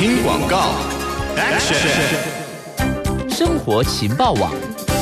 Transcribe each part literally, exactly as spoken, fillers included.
听广告 ，Action！ 生活情报网。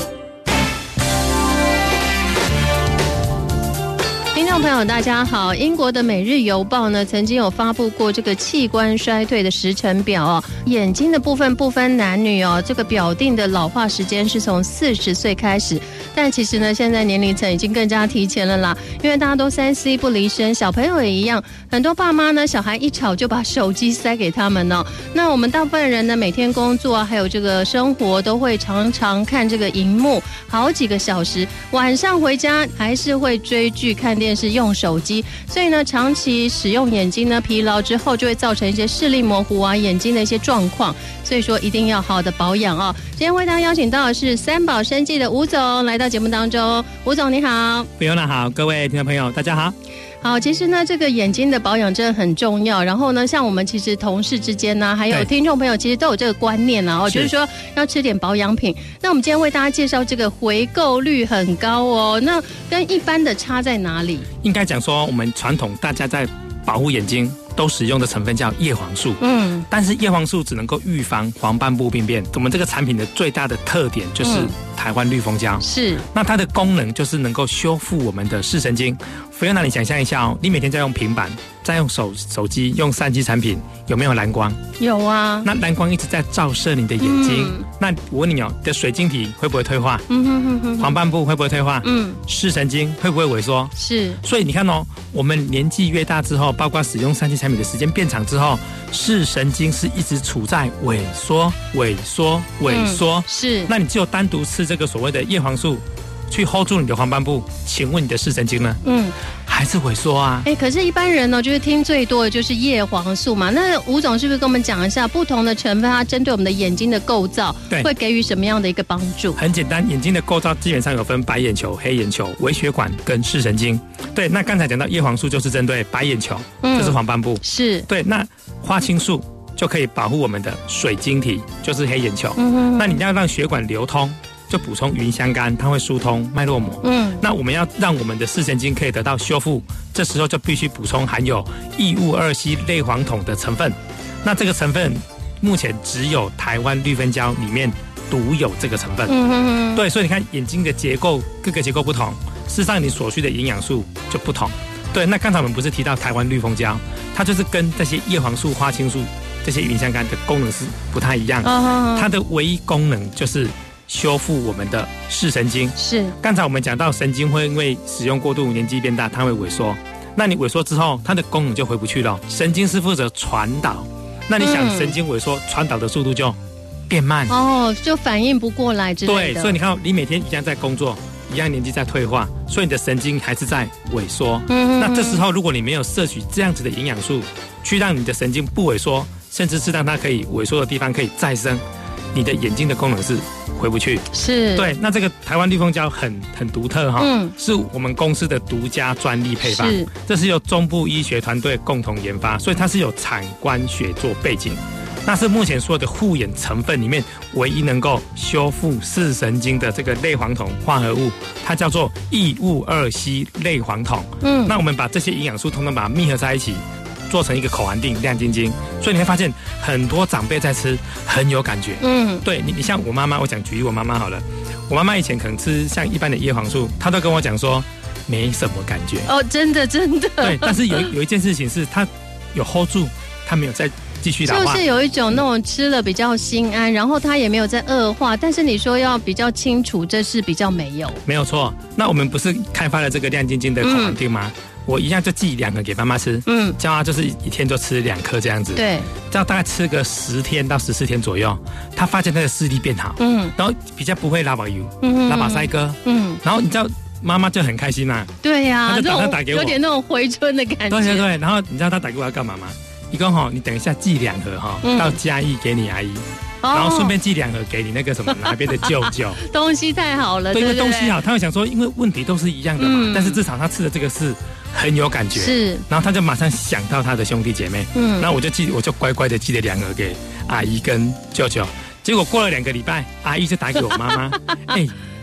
听众朋友大家好，英国的《每日邮报》呢曾经有发布过这个器官衰退的时程表哦，眼睛的部分不分男女哦，这个表定的老化时间是从四十岁开始，但其实呢现在年龄层已经更加提前了啦，因为大家都三 C 不离身，小朋友也一样，很多爸妈呢小孩一吵就把手机塞给他们哦。那我们大部分人呢每天工作啊还有这个生活都会常常看这个荧幕好几个小时，晚上回家还是会追剧看电视用手机，所以呢长期使用眼睛呢疲劳之后就会造成一些视力模糊啊眼睛的一些状况，所以说一定要好的保养哦。今天为大家邀请到的是三宝生技的吴总来到节目当中，吴总你好。 菲欧娜好，各位听众朋友大家好。 好，其实呢这个眼睛的保养真的很重要，然后呢像我们其实同事之间呢还有听众朋友其实都有这个观念啊，就是说要吃点保养品。那我们今天为大家介绍这个回购率很高哦，那跟一般的差在哪里？ 应该讲说我们传统大家在保护眼睛都使用的成分叫叶黄素，嗯，但是叶黄素只能够预防黄斑部病变。我们这个产品的最大的特点就是台湾绿蜂胶，是，那它的功能就是能够修复我们的视神经。菲欧娜，你想象一下哦，你每天在用平板，在用手手机，用三 C 产品，有没有蓝光？有啊。那蓝光一直在照射你的眼睛，嗯、那我问你哦，你的水晶体会不会退化？嗯哼哼哼。黄斑部会不会退化？嗯。视神经会不会萎缩？是。所以你看哦，我们年纪越大之后，包括使用三 C 产品的时间变长之后，视神经是一直处在萎缩、萎缩、萎缩。嗯、是。那你只有单独吃这个所谓的叶黄素，去 hold 住你的黄斑部，请问你的视神经呢？嗯，还是萎缩啊。哎，可是一般人呢，就是听最多的就是叶黄素嘛。那吴总是不是跟我们讲一下不同的成分，它针对我们的眼睛的构造，会给予什么样的一个帮助？很简单，眼睛的构造基本上有分白眼球、黑眼球、微血管跟视神经。对，那刚才讲到叶黄素就是针对白眼球，嗯、这是黄斑部。是。对，那花青素就可以保护我们的水晶体，就是黑眼球。嗯哼哼。那你要让血管流通，就补充云香苷，它会疏通脉络膜。嗯，那我们要让我们的视神经可以得到修复，这时候就必须补充含有异戊二烯类黄酮的成分。那这个成分目前只有台湾绿蜂胶里面独有这个成分。嗯哼哼。对，所以你看眼睛的结构，各个结构不同，事实上你所需的营养素就不同。对，那刚才我们不是提到台湾绿蜂胶，它就是跟这些叶黄素、花青素这些云香苷的功能是不太一样。哦、它的唯一功能就是修复我们的视神经。是，刚才我们讲到神经会因为使用过度，年纪变大，它会萎缩。那你萎缩之后，它的功能就回不去了。神经是负责传导，那你想神经萎缩，传导的速度就变慢。哦，就反应不过来之类的。对，所以你看，你每天一样在工作，一样年纪在退化，所以你的神经还是在萎缩。嗯，那这时候如果你没有摄取这样子的营养素，去让你的神经不萎缩，甚至是让它可以萎缩的地方可以再生，你的眼睛的功能是回不去。是。对，那这个台湾绿蜂胶很很独特哈，嗯，是我们公司的独家专利配方，是，这是由中部医学团队共同研发，所以它是有产官学做背景。那是目前所有的护眼成分里面唯一能够修复视神经的这个类黄酮化合物，它叫做异戊二烯类黄酮。嗯，那我们把这些营养素通通把它密合在一起，做成一个口含锭亮晶晶，所以你会发现很多长辈在吃很有感觉。嗯，对你，你像我妈妈，我讲举例我妈妈好了，我妈妈以前可能吃像一般的叶黄素，她都跟我讲说没什么感觉。哦，真的真的。对，但是有有一件事情是她有 hold 住，她没有再继续老化，就是有一种那种吃了比较心安，然后它也没有在恶化，但是你说要比较清楚，这是比较没有。没有错，那我们不是开发了这个亮晶晶的口含锭吗？嗯，我一样就寄两个给妈妈吃，嗯，叫她就是一天就吃两颗这样子，对，这样大概吃个十天到十四天左右，她发现她的视力变好，嗯，然后比较不会拉把油，嗯，拉把腮哥，嗯，然后你知道妈妈就很开心啦，对呀，她就打她打给我，有点那种回春的感觉，对对对，然后你知道她打给我要干嘛吗？一共哈，你等一下寄两盒哈，嗯，到嘉义给你阿姨。然后顺便寄两盒给你那个什么哪边的舅舅，东西太好了，对，因为东西好，他会想说，因为问题都是一样的嘛，嗯，但是至少他吃的这个是很有感觉，是，然后他就马上想到他的兄弟姐妹，嗯，然后我就寄，我就乖乖的寄了两盒给阿姨跟舅舅，结果过了两个礼拜，阿姨就打给我妈妈，哎，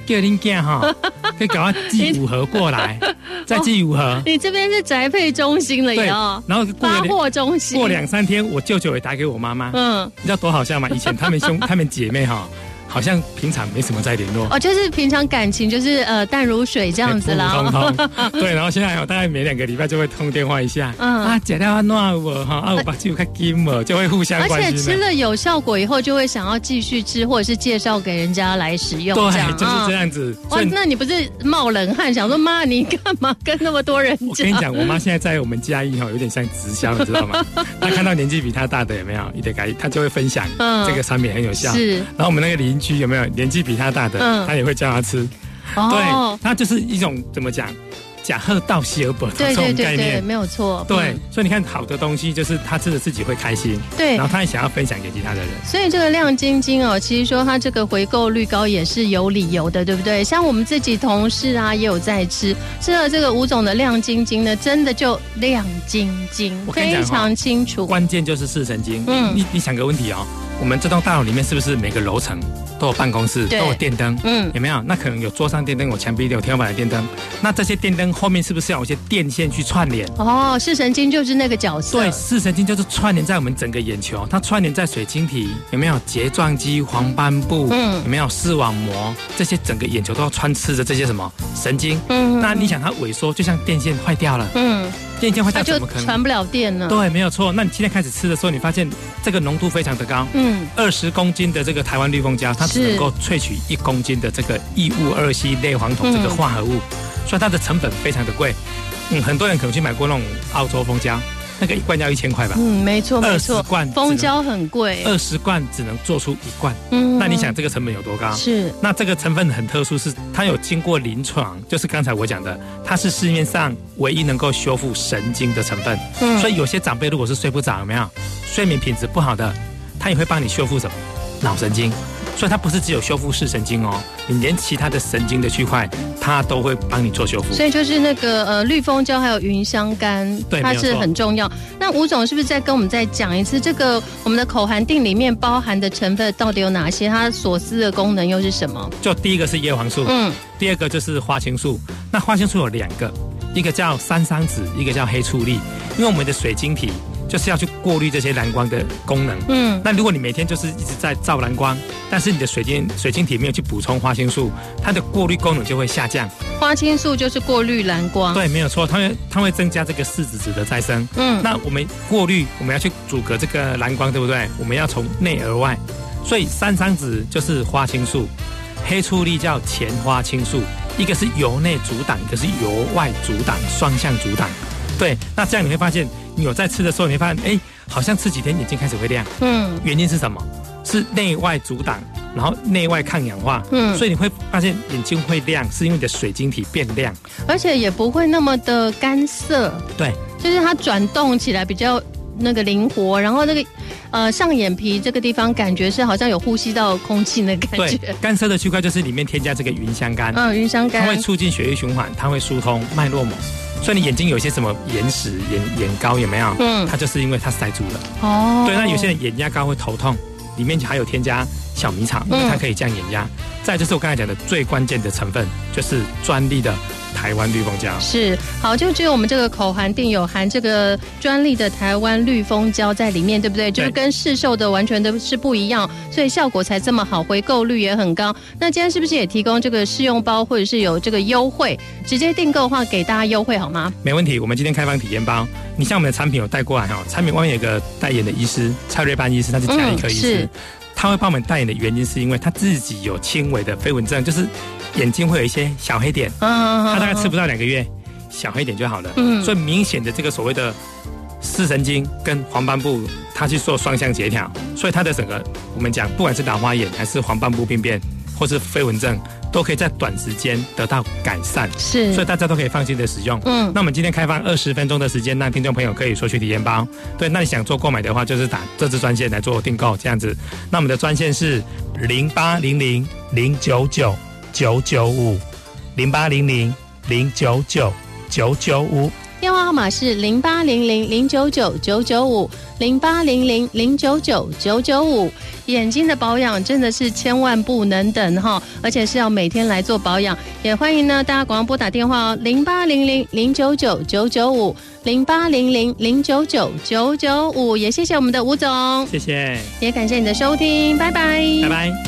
叫恁囝哈，可以赶快寄五盒过来，再寄五盒、哦。 你这边是宅配中心了也哦， 然后过发货中心。 过两三天，我舅舅也打给我妈妈，嗯，你知道多好笑吗？以前他们兄他们姐妹哈。好像平常没什么在联络哦，就是平常感情就是呃淡如水这样子啦， 普普通通对，然后现在有大概每两个礼拜就会通电话一下，嗯啊，姐掉暖我哈，啊我把酒开金了，就会互相关心。 而且吃了有效果以后，就会想要继续吃，或者是介绍给人家来使用， 对，就是这样子。 哇，那你不是冒冷汗，想说妈，你干嘛跟那么多人讲？ 我跟你讲，我妈现在在我们嘉义哈，有点像直销，你知道吗？她看到年纪比她大的有没有，一点改，她就会分享这个产品很有效。是，然后我们那个邻居有没有年纪比他大的，嗯、他也会叫他吃。哦、对，他就是一种怎么讲，假贺到希尔伯这种概念，对对对对， 没有错。 对，嗯、所以你看，好的东西就是他吃了自己会开心，对，然后他也想要分享给其他的人。 所以这个亮晶晶哦，其实说它这个回购率高也是有理由的，对不对？像我们自己同事啊，也有在吃，吃了这个吴总的亮晶晶呢，真的就亮晶晶，非常清楚。 关键就是视神经。嗯，你你想个问题哦。我们这栋大楼里面是不是每个楼层都有办公室，都有电灯？嗯，有没有？那可能有桌上电灯，有墙壁有天花板的电灯。那这些电灯后面是不是要有一些电线去串联？ 哦，视神经就是那个角色。 对，视神经就是串联在我们整个眼球，它串联在水晶体，有没有睫状肌、黄斑部？嗯，有没有视网膜？这些整个眼球都要穿刺着这些什么神经？嗯，那你想它萎缩，就像电线坏掉了。嗯。电线坏掉怎么可能传不了电呢？ 对，没有错。那你今天开始吃的时候，你发现这个浓度非常的高，嗯，二十公斤的这个台湾绿蜂胶，它只能够萃取一公斤的这个异戊二烯类黄酮这个化合物，嗯、所以它的成本非常的贵。嗯，很多人可能去买过那种澳洲蜂胶，那个一罐要一千块吧？ 嗯，没错没错。 二十罐蜂胶很贵， 二十罐只能做出一罐。嗯，那你想这个成本有多高？ 是。 那这个成分很特殊，是它有经过临床，就是刚才我讲的，它是市面上唯一能够修复神经的成分。嗯，所以有些长辈如果是睡不着，有没有睡眠品质不好的，它也会帮你修复什么脑神经。所以它不是只有修复视神经哦，你连其他的神经的区块，它都会帮你做修复。 所以就是那个呃绿蜂胶还有芸香苷， 对， 它是很重要。那吴总是不是再跟我们再讲一次，这个我们的口含锭里面包含的成分到底有哪些？它所思的功能又是什么？ 就第一个是叶黄素，嗯，第二个就是花青素。那花青素有两个，一个叫三桑子，一个叫黑醋栗。因为我们的水晶体就是要去过滤这些蓝光的功能。嗯，那如果你每天就是一直在照蓝光，但是你的水晶水晶体没有去补充花青素，它的过滤功能就会下降。 花青素就是过滤蓝光， 对，没有错，它会它会增加这个视紫质的再生。嗯，那我们过滤，我们要去阻隔这个蓝光，对不对？我们要从内而外，所以三桑子就是花青素，黑醋栗叫前花青素，一个是由内阻挡，一个是由外阻挡，双向阻挡。对，那这样你会发现，你有在吃的时候，你会发现，哎，好像吃几天眼睛开始会亮。嗯，原因是什么？是内外阻挡，然后内外抗氧化。嗯，所以你会发现眼睛会亮，是因为你的水晶体变亮， 而且也不会那么的干涩。 对， 就是它转动起来比较那个灵活，然后那个呃上眼皮这个地方感觉是好像有呼吸到空气的感觉。 对，干涩的区块就是里面添加这个芸香苷。 嗯，芸香苷它会促进血液循环，它会疏通脉络膜。所以你眼睛有些什么眼屎、眼眼膏有没有？嗯，它就是因为它塞住了。哦，对，那有些人眼压高会头痛，里面还有添加小米草，因为它可以降眼压。嗯、再就是我刚才讲的最关键的成分，就是专利的台湾绿蜂胶。 是，好，就只有我们这个口含锭有含这个专利的台湾绿蜂胶在里面，对不对？就是跟市售的完全都是不一样，所以效果才这么好，回购率也很高。那今天是不是也提供这个试用包，或者是有这个优惠？直接订购的话，给大家优惠好吗？ 没问题，我们今天开放体验包。你像我们的产品有带过来哈，产品外面有个代言的医师蔡瑞班医师，他是家医科医师。嗯，他会帮我们代言的原因是因为他自己有轻微的飞蚊症，就是眼睛会有一些小黑点，他大概吃不到两个月，小黑点就好了。嗯，所以明显的这个所谓的视神经跟黄斑部，它去做双向协调，所以它的整个我们讲，不管是老花眼还是黄斑部病变，或是飞蚊症，都可以在短时间得到改善。是，所以大家都可以放心的使用。嗯，那我们今天开放二十分钟的时间，让听众朋友可以索取体验包。对，那你想做购买的话，就是打这支专线来做订购，这样子。那我们的专线是零八零零零九九九九五零八零零零九九九九五。 电话号码是零八零零零九九九九五零八零零零九九九九五。眼睛的保养真的是千万不能等哈，而且是要每天来做保养。也欢迎呢大家广告拨打电话哦，零八零零零九九九九五零八零零零九九九九五。也谢谢我们的吴总， 谢谢， 也感谢你的收听，拜拜， 拜拜。